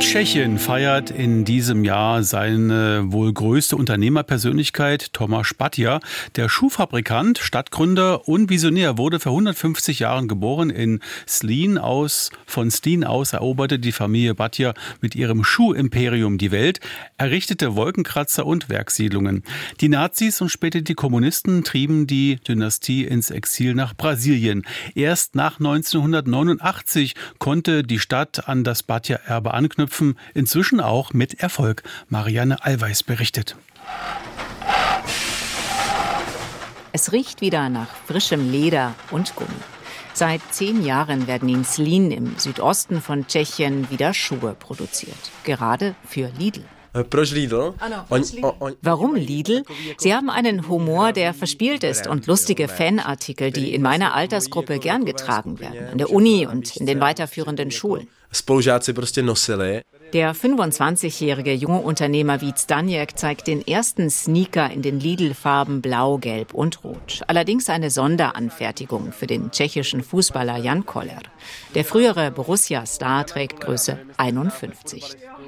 Tschechien feiert in diesem Jahr seine wohl größte Unternehmerpersönlichkeit, Tomáš Bati. Der Schuhfabrikant, Stadtgründer und Visionär wurde vor 150 Jahren geboren in Zlín. Von Zlín aus eroberte die Familie Bati mit ihrem Schuhimperium die Welt, errichtete Wolkenkratzer und Werkssiedlungen. Die Nazis und später die Kommunisten trieben die Dynastie ins Exil nach Brasilien. Erst nach 1989 konnte die Stadt an das Bati-Erbe anknüpfen, inzwischen auch mit Erfolg. Marianne Allweis berichtet. Es riecht wieder nach frischem Leder und Gummi. Seit 10 Jahren werden in Zlín im Südosten von Tschechien wieder Schuhe produziert. Gerade für Lidl. Warum Lidl? Sie haben einen Humor, der verspielt ist und lustige Fanartikel, die in meiner Altersgruppe gern getragen werden, an der Uni und in den weiterführenden Schulen. Der 25-jährige junge Unternehmer Vít Staněk zeigt den ersten Sneaker in den Lidl-Farben Blau, Gelb und Rot. Allerdings eine Sonderanfertigung für den tschechischen Fußballer Jan Koller. Der frühere Borussia-Star trägt Größe 51.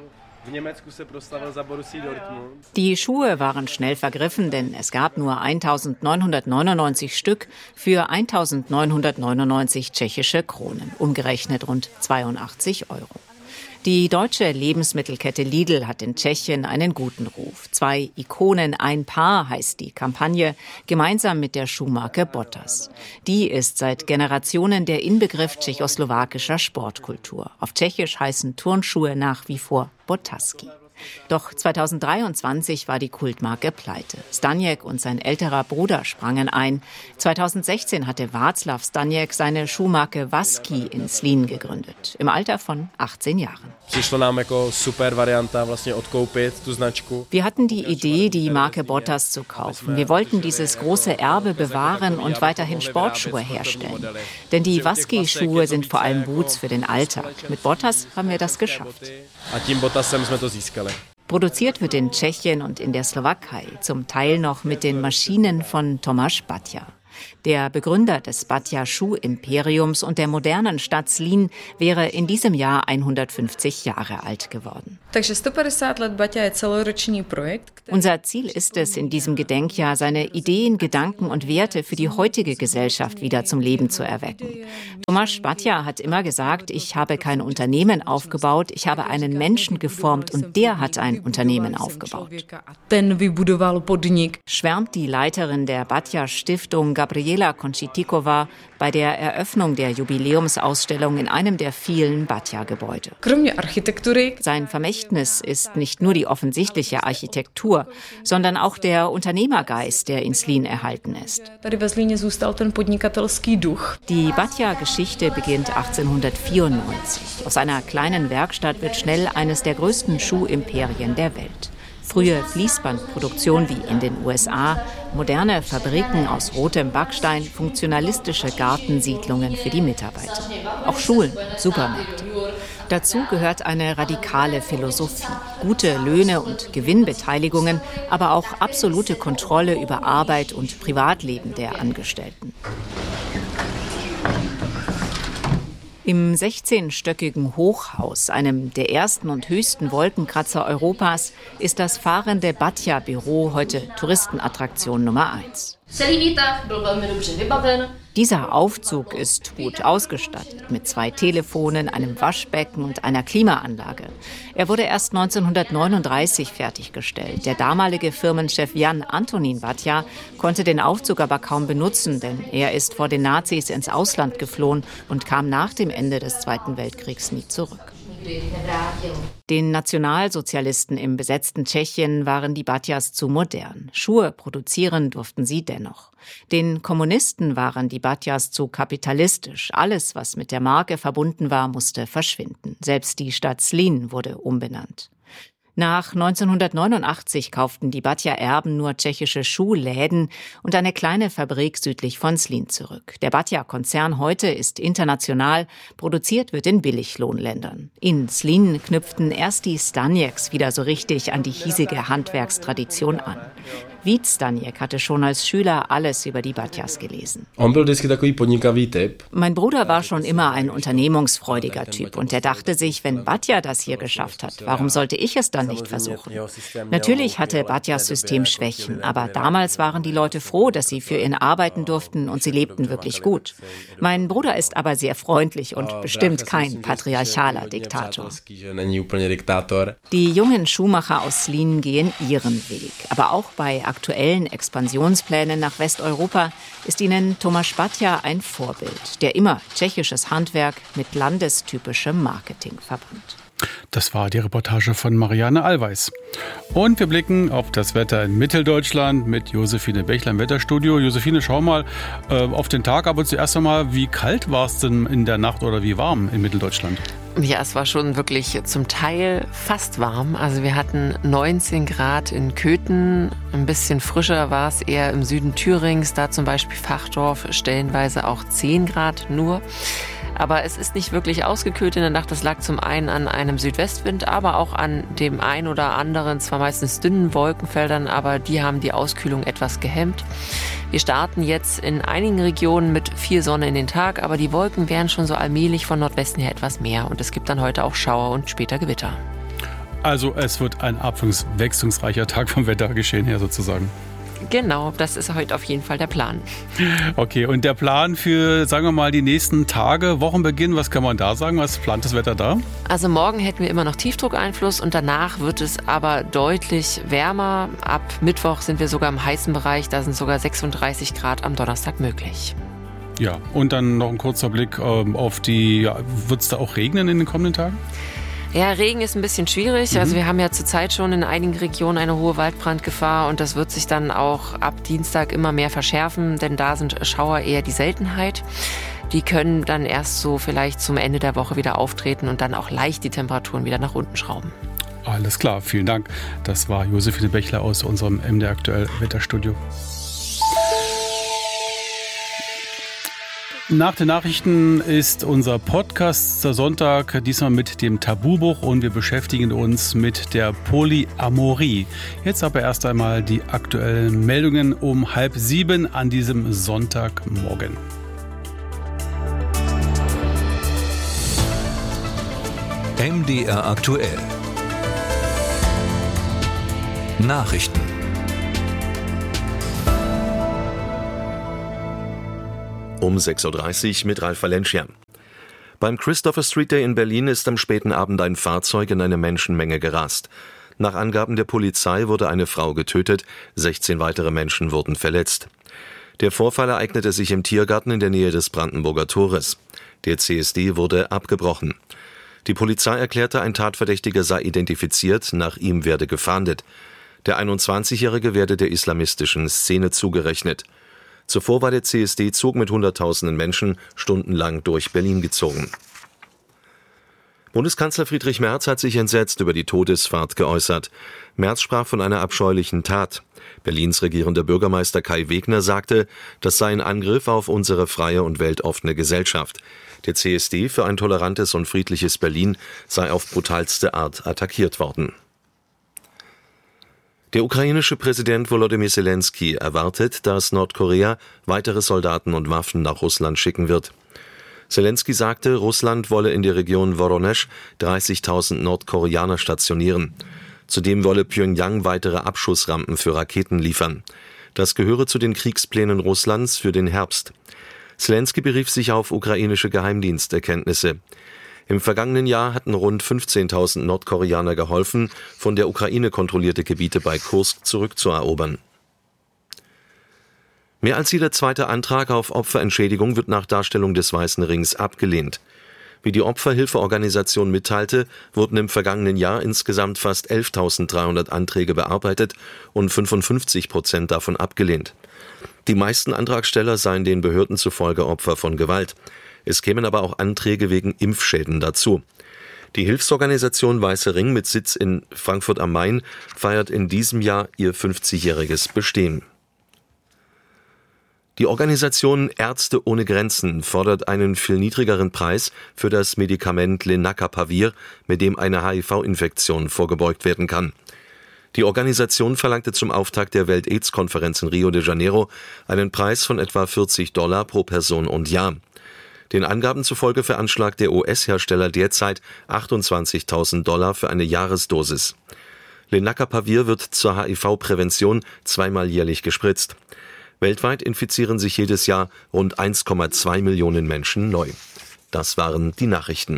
Die Schuhe waren schnell vergriffen, denn es gab nur 1999 Stück für 1999 tschechische Kronen, umgerechnet rund 82 €. Die deutsche Lebensmittelkette Lidl hat in Tschechien einen guten Ruf. 2 Ikonen, ein Paar heißt die Kampagne, gemeinsam mit der Schuhmarke Bottas. Die ist seit Generationen der Inbegriff tschechoslowakischer Sportkultur. Auf Tschechisch heißen Turnschuhe nach wie vor Botaski. Doch 2023 war die Kultmarke pleite. Staněk und sein älterer Bruder sprangen ein. 2016 hatte Václav Staněk seine Schuhmarke Vasky in Zlín gegründet, im Alter von 18 Jahren. Wir hatten die Idee, die Marke Bottas zu kaufen. Wir wollten dieses große Erbe bewahren und weiterhin Sportschuhe herstellen. Denn die Vasky-Schuhe sind vor allem Boots für den Alltag. Mit Bottas haben wir das geschafft. Produziert wird in Tschechien und in der Slowakei, zum Teil noch mit den Maschinen von Tomáš Bati. Der Begründer des Bati-Schuh-Imperiums und der modernen Stadt Zlín wäre in diesem Jahr 150 Jahre alt geworden. Unser Ziel ist es, in diesem Gedenkjahr seine Ideen, Gedanken und Werte für die heutige Gesellschaft wieder zum Leben zu erwecken. Tomáš Bati hat immer gesagt, ich habe kein Unternehmen aufgebaut, ich habe einen Menschen geformt und der hat ein Unternehmen aufgebaut. Schwärmt die Leiterin der Bati-Stiftung Gabriela Končitíková bei der Eröffnung der Jubiläumsausstellung in einem der vielen Bati-Gebäude. Sein Vermächtnis ist nicht nur die offensichtliche Architektur, sondern auch der Unternehmergeist, der in Zlín erhalten ist. Die Bati-Geschichte beginnt 1894. Aus einer kleinen Werkstatt wird schnell eines der größten Schuhimperien der Welt. Frühe Fließbandproduktion wie in den USA, moderne Fabriken aus rotem Backstein, funktionalistische Gartensiedlungen für die Mitarbeiter. Auch Schulen, Supermärkte. Dazu gehört eine radikale Philosophie. Gute Löhne und Gewinnbeteiligungen, aber auch absolute Kontrolle über Arbeit und Privatleben der Angestellten. Im 16-stöckigen Hochhaus, einem der ersten und höchsten Wolkenkratzer Europas, ist das fahrende Bati-Büro heute Touristenattraktion Nummer 1. Dieser Aufzug ist gut ausgestattet mit 2 Telefonen, einem Waschbecken und einer Klimaanlage. Er wurde erst 1939 fertiggestellt. Der damalige Firmenchef Jan Antonín Bati konnte den Aufzug aber kaum benutzen, denn er ist vor den Nazis ins Ausland geflohen und kam nach dem Ende des Zweiten Weltkriegs nie zurück. Den Nationalsozialisten im besetzten Tschechien waren die Batias zu modern. Schuhe produzieren durften sie dennoch. Den Kommunisten waren die Batias zu kapitalistisch. Alles, was mit der Marke verbunden war, musste verschwinden. Selbst die Stadt Zlín wurde umbenannt. Nach 1989 kauften die Bati-Erben nur tschechische Schuhläden und eine kleine Fabrik südlich von Zlín zurück. Der Bati-Konzern heute ist international, produziert wird in Billiglohnländern. In Zlín knüpften erst die Staněks wieder so richtig an die hiesige Handwerkstradition an. Vít Staněk hatte schon als Schüler alles über die Baťas gelesen. Mein Bruder war schon immer ein unternehmungsfreudiger Typ und er dachte sich, wenn Baťa das hier geschafft hat, warum sollte ich es dann nicht versuchen? Natürlich hatte Baťas System Schwächen, aber damals waren die Leute froh, dass sie für ihn arbeiten durften und sie lebten wirklich gut. Mein Bruder ist aber sehr freundlich und bestimmt kein patriarchaler Diktator. Die jungen Schuhmacher aus Zlín gehen ihren Weg. Aber auch bei aktuellen Expansionsplänen nach Westeuropa ist ihnen Tomáš Baťa ein Vorbild, der immer tschechisches Handwerk mit landestypischem Marketing verband. Das war die Reportage von Marianne Allweis. Und wir blicken auf das Wetter in Mitteldeutschland mit Josephine Bechler im Wetterstudio. Josephine, schau mal auf den Tag, aber zuerst einmal, wie kalt war es denn in der Nacht oder wie warm in Mitteldeutschland? Ja, es war schon wirklich zum Teil fast warm. Also wir hatten 19 Grad in Köthen. Ein bisschen frischer war es eher im Süden Thürings, da zum Beispiel Vachdorf, stellenweise auch 10 Grad nur. Aber es ist nicht wirklich ausgekühlt in der Nacht. Das lag zum einen an einem Südwestwind, aber auch an dem ein oder anderen, zwar meistens dünnen Wolkenfeldern, aber die haben die Auskühlung etwas gehemmt. Wir starten jetzt in einigen Regionen mit viel Sonne in den Tag, aber die Wolken werden schon so allmählich von Nordwesten her etwas mehr. Und es gibt dann heute auch Schauer und später Gewitter. Also es wird ein abwechslungsreicher Tag vom Wettergeschehen her sozusagen. Genau, das ist heute auf jeden Fall der Plan. Okay, und der Plan für, sagen wir mal, die nächsten Tage, Wochenbeginn, was kann man da sagen? Was plant das Wetter da? Also morgen hätten wir immer noch Tiefdruckeinfluss und danach wird es aber deutlich wärmer. Ab Mittwoch sind wir sogar im heißen Bereich, da sind sogar 36 Grad am Donnerstag möglich. Ja, und dann noch ein kurzer Blick auf die, wird es da auch regnen in den kommenden Tagen? Ja, Regen ist ein bisschen schwierig. Also wir haben ja zurzeit schon in einigen Regionen eine hohe Waldbrandgefahr und das wird sich dann auch ab Dienstag immer mehr verschärfen, denn da sind Schauer eher die Seltenheit. Die können dann erst so vielleicht zum Ende der Woche wieder auftreten und dann auch leicht die Temperaturen wieder nach unten schrauben. Alles klar, vielen Dank. Das war Josephine Bechler aus unserem MDR Aktuell Wetterstudio. Nach den Nachrichten ist unser Podcast der Sonntag diesmal mit dem Tabubuch und wir beschäftigen uns mit der Polyamorie. Jetzt aber erst einmal die aktuellen Meldungen um 6:30 an diesem Sonntagmorgen. MDR Aktuell. Nachrichten. Um 6:30 Uhr mit Ralf Valencia. Beim Christopher Street Day in Berlin ist am späten Abend ein Fahrzeug in eine Menschenmenge gerast. Nach Angaben der Polizei wurde eine Frau getötet, 16 weitere Menschen wurden verletzt. Der Vorfall ereignete sich im Tiergarten in der Nähe des Brandenburger Tores. Der CSD wurde abgebrochen. Die Polizei erklärte, ein Tatverdächtiger sei identifiziert, nach ihm werde gefahndet. Der 21-Jährige werde der islamistischen Szene zugerechnet. Zuvor war der CSD-Zug mit Hunderttausenden Menschen stundenlang durch Berlin gezogen. Bundeskanzler Friedrich Merz hat sich entsetzt über die Todesfahrt geäußert. Merz sprach von einer abscheulichen Tat. Berlins regierender Bürgermeister Kai Wegner sagte, das sei ein Angriff auf unsere freie und weltoffene Gesellschaft. Der CSD für ein tolerantes und friedliches Berlin sei auf brutalste Art attackiert worden. Der ukrainische Präsident Volodymyr Zelensky erwartet, dass Nordkorea weitere Soldaten und Waffen nach Russland schicken wird. Zelensky sagte, Russland wolle in der Region Woronesch 30.000 Nordkoreaner stationieren. Zudem wolle Pyongyang weitere Abschussrampen für Raketen liefern. Das gehöre zu den Kriegsplänen Russlands für den Herbst. Zelensky berief sich auf ukrainische Geheimdiensterkenntnisse. Im vergangenen Jahr hatten rund 15.000 Nordkoreaner geholfen, von der Ukraine kontrollierte Gebiete bei Kursk zurückzuerobern. Mehr als jeder zweite Antrag auf Opferentschädigung wird nach Darstellung des Weißen Rings abgelehnt. Wie die Opferhilfeorganisation mitteilte, wurden im vergangenen Jahr insgesamt fast 11.300 Anträge bearbeitet und 55% davon abgelehnt. Die meisten Antragsteller seien den Behörden zufolge Opfer von Gewalt. Es kämen aber auch Anträge wegen Impfschäden dazu. Die Hilfsorganisation Weißer Ring mit Sitz in Frankfurt am Main feiert in diesem Jahr ihr 50-jähriges Bestehen. Die Organisation Ärzte ohne Grenzen fordert einen viel niedrigeren Preis für das Medikament Lenacapavir, mit dem eine HIV-Infektion vorgebeugt werden kann. Die Organisation verlangte zum Auftakt der Welt-AIDS-Konferenz in Rio de Janeiro einen Preis von etwa $40 pro Person und Jahr. Den Angaben zufolge veranschlagt der US-Hersteller derzeit $28.000 für eine Jahresdosis. Lenacapavir wird zur HIV-Prävention 2-mal jährlich gespritzt. Weltweit infizieren sich jedes Jahr rund 1,2 Millionen Menschen neu. Das waren die Nachrichten.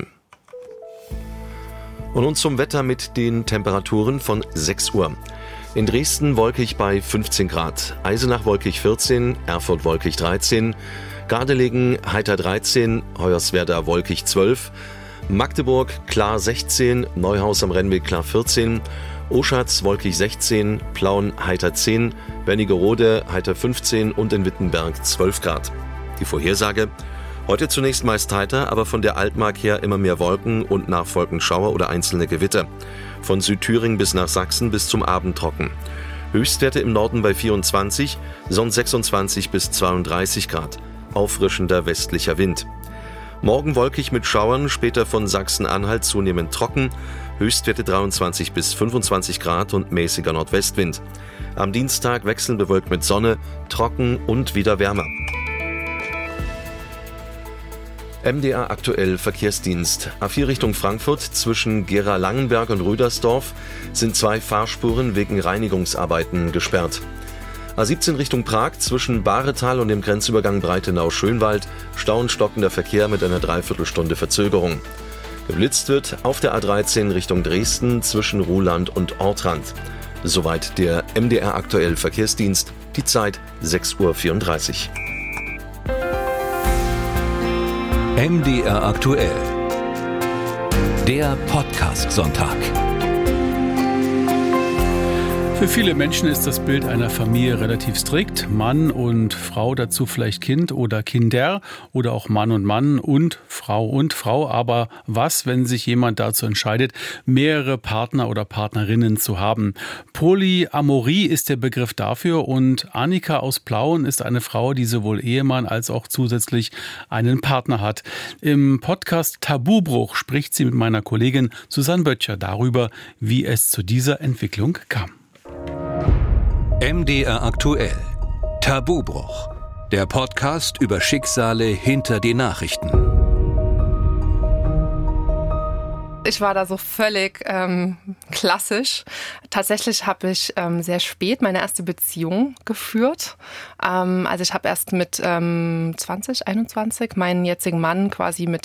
Und nun zum Wetter mit den Temperaturen von 6 Uhr. In Dresden wolkig bei 15 Grad, Eisenach wolkig 14, Erfurt wolkig 13, Gardelegen heiter 13, Hoyerswerda wolkig 12, Magdeburg klar 16, Neuhaus am Rennweg klar 14, Oschatz wolkig 16, Plauen heiter 10, Wernigerode heiter 15 und in Wittenberg 12 Grad. Die Vorhersage: Heute zunächst meist heiter, aber von der Altmark her immer mehr Wolken und nachfolgend Schauer oder einzelne Gewitter. Von Südthüringen bis nach Sachsen bis zum Abend trocken. Höchstwerte im Norden bei 24, sonst 26 bis 32 Grad. Auffrischender westlicher Wind. Morgen wolkig mit Schauern, später von Sachsen-Anhalt zunehmend trocken. Höchstwerte 23 bis 25 Grad und mäßiger Nordwestwind. Am Dienstag wechselnd bewölkt mit Sonne, trocken und wieder wärmer. MDR aktuell Verkehrsdienst. A4 Richtung Frankfurt zwischen Gera-Langenberg und Rüdersdorf sind 2 Fahrspuren wegen Reinigungsarbeiten gesperrt. A17 Richtung Prag zwischen Bahretal und dem Grenzübergang Breitenau-Schönwald Stau und stockender Verkehr mit einer Dreiviertelstunde Verzögerung. Geblitzt wird auf der A13 Richtung Dresden zwischen Ruhland und Ortrand. Soweit der MDR aktuell Verkehrsdienst. Die Zeit 6:34 Uhr. MDR aktuell. Der Podcast-Sonntag. Für viele Menschen ist das Bild einer Familie relativ strikt. Mann und Frau, dazu vielleicht Kind oder Kinder oder auch Mann und Mann und Frau. Aber was, wenn sich jemand dazu entscheidet, mehrere Partner oder Partnerinnen zu haben? Polyamorie ist der Begriff dafür und Annika aus Plauen ist eine Frau, die sowohl Ehemann als auch zusätzlich einen Partner hat. Im Podcast Tabubruch spricht sie mit meiner Kollegin Susanne Böttcher darüber, wie es zu dieser Entwicklung kam. MDR aktuell. Tabubruch. Der Podcast über Schicksale hinter die Nachrichten. Ich war da so völlig klassisch. Tatsächlich habe ich sehr spät meine erste Beziehung geführt. Also ich habe erst mit 21 meinen jetzigen Mann quasi mit